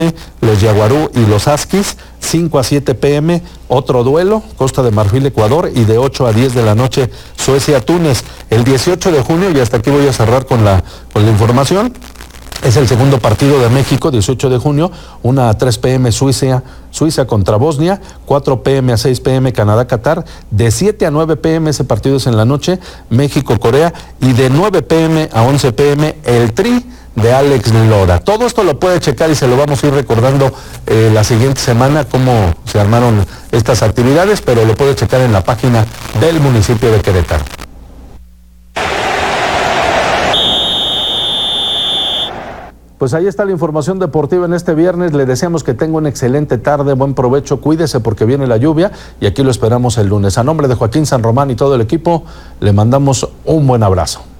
los Yaguarú y los Askis, 5 a 7 p.m, otro duelo, Costa de Marfil, Ecuador, y de 8 a 10 de la noche, Suecia, Túnez. El 18 de junio, y hasta aquí voy a cerrar con la información, es el segundo partido de México, 18 de junio, 1 a 3 p.m. Suiza contra Bosnia, 4 p.m. a 6 p.m. Canadá, Qatar, de 7 a 9 p.m. ese partido es en la noche, México, Corea, y de 9 p.m. a 11 p.m. el Tri de Alex Lora. Todo esto lo puede checar y se lo vamos a ir recordando la siguiente semana cómo se armaron estas actividades, pero lo puede checar en la página del municipio de Querétaro. Pues ahí está la información deportiva en este viernes. Le deseamos que tenga una excelente tarde, buen provecho, cuídese porque viene la lluvia y aquí lo esperamos el lunes. A nombre de Joaquín San Román y todo el equipo, le mandamos un buen abrazo.